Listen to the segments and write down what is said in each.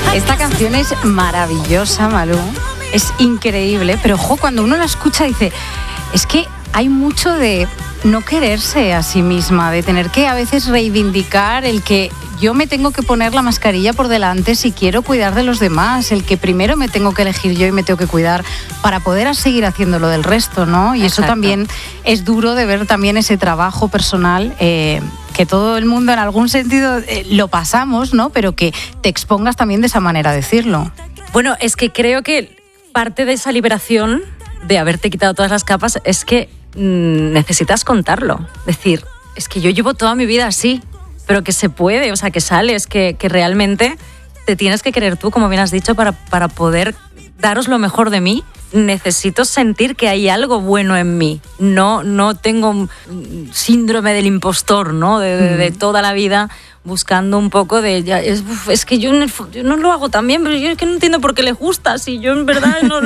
Esta canción es maravillosa, Malú. Es increíble, pero ojo, cuando uno la escucha dice, es que hay mucho de no quererse a sí misma, de tener que a veces reivindicar el que yo me tengo que poner la mascarilla por delante si quiero cuidar de los demás, el que primero me tengo que elegir yo y me tengo que cuidar para poder seguir haciendo lo del resto, ¿no? Y Exacto. Eso también es duro de ver también ese trabajo personal que todo el mundo en algún sentido lo pasamos, ¿no? Pero que te expongas también de esa manera a decirlo. Bueno, es que creo que parte de esa liberación de haberte quitado todas las capas es que necesitas contarlo. Decir, es que yo llevo toda mi vida así, pero que se puede, o sea, que sales, que realmente te tienes que querer tú, como bien has dicho, para poder daros lo mejor de mí. Necesito sentir que hay algo bueno en mí. No tengo un síndrome del impostor, ¿no? De toda la vida buscando un poco de... es que yo no lo hago tan bien, pero yo es que no entiendo por qué les gusta. Si yo en verdad no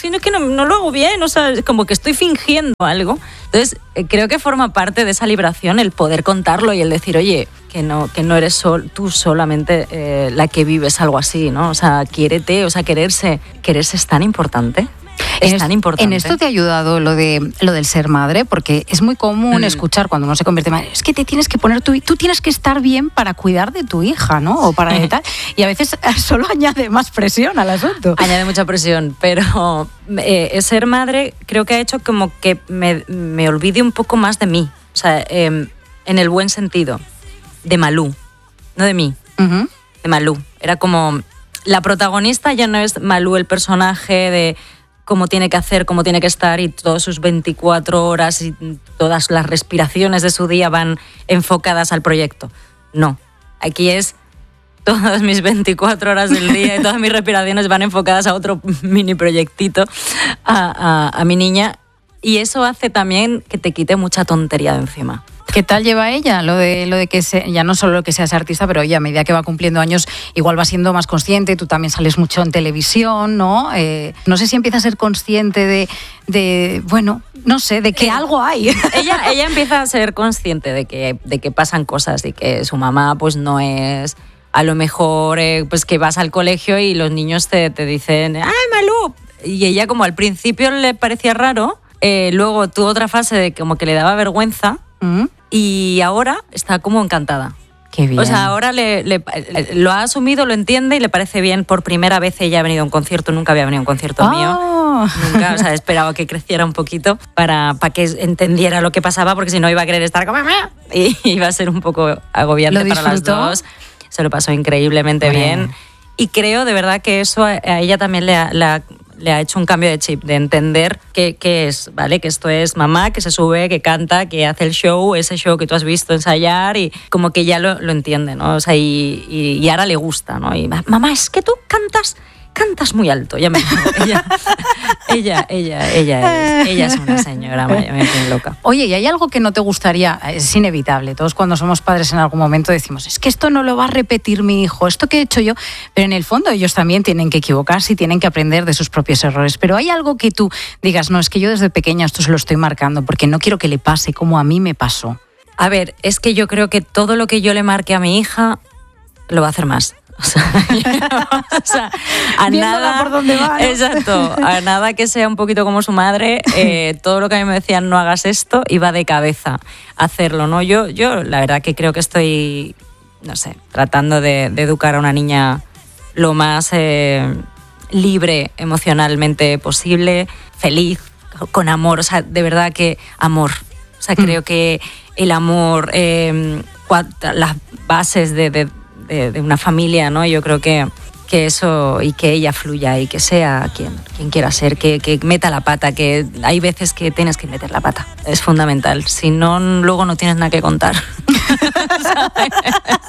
lo hago bien. O sea, es como que estoy fingiendo algo. Entonces, creo que forma parte de esa liberación el poder contarlo y el decir, oye, que no eres tú solamente la que vives algo así, ¿no? O sea, quiérete, o sea, quererse es tan importante. Es tan importante. En esto te ha ayudado lo del ser madre, porque es muy común escuchar cuando uno se convierte en madre, es que te tienes que poner tú tienes que estar bien para cuidar de tu hija, ¿no? O para tal. Y a veces solo añade más presión al asunto. Añade mucha presión, pero ser madre creo que ha hecho como que me olvide un poco más de mí. O sea, en el buen sentido. De Malú, no de mí. Uh-huh. De Malú. Era como... La protagonista ya no es Malú, el personaje de cómo tiene que hacer, cómo tiene que estar y todas sus 24 horas y todas las respiraciones de su día van enfocadas al proyecto. No, aquí es todas mis 24 horas del día y todas mis respiraciones van enfocadas a otro mini proyectito, a mi niña, y eso hace también que te quite mucha tontería de encima. ¿Qué tal lleva ella? Lo de que ya no solo que seas artista, pero oye, a medida que va cumpliendo años, igual va siendo más consciente. Tú también sales mucho en televisión, ¿no? No sé si empieza a ser consciente de bueno, no sé, de que algo hay. Ella empieza a ser consciente de que pasan cosas y que su mamá pues no es... A lo mejor pues que vas al colegio y los niños te dicen ¡ay, Malú! Y ella como al principio le parecía raro, luego tuvo otra fase de como que le daba vergüenza. Y ahora está como encantada. Qué bien. O sea, ahora lo ha asumido, lo entiende y le parece bien. Por primera vez ella ha venido a un concierto, nunca había venido a un concierto mío. Nunca, o sea, esperaba que creciera un poquito para que entendiera lo que pasaba, porque si no iba a querer estar como... Y iba a ser un poco agobiante para las dos. Se lo pasó increíblemente bien. Y creo de verdad que eso a ella también le ha hecho un cambio de chip, de entender qué es, ¿vale? Que esto es mamá, que se sube, que canta, que hace el show, ese show que tú has visto ensayar, y como que ya lo entiende, ¿no? O sea, y ahora le gusta, ¿no? Y mamá, es que tú cantas muy alto. Ya me ella es una señora, me tiene loca. Oye, ¿y hay algo que no te gustaría? Es inevitable, todos cuando somos padres en algún momento decimos, es que esto no lo va a repetir mi hijo, esto que he hecho yo, pero en el fondo ellos también tienen que equivocarse y tienen que aprender de sus propios errores. Pero hay algo que tú digas, no, es que yo desde pequeña esto se lo estoy marcando porque no quiero que le pase como a mí me pasó. A ver, es que yo creo que todo lo que yo le marque a mi hija lo va a hacer más. O sea, a nada por dónde va, ¿no? Exacto, a nada que sea un poquito como su madre, todo lo que a mí me decían no hagas esto, iba de cabeza a hacerlo, ¿no? Yo la verdad que creo que estoy, no sé, tratando de educar a una niña lo más libre emocionalmente posible, feliz, con amor, o sea, de verdad que amor. O sea, creo que el amor, las bases de una familia, ¿no? Yo creo que eso, y que ella fluya y que sea quien quiera ser, que meta la pata, que hay veces que tienes que meter la pata. Es fundamental. Si no, luego no tienes nada que contar.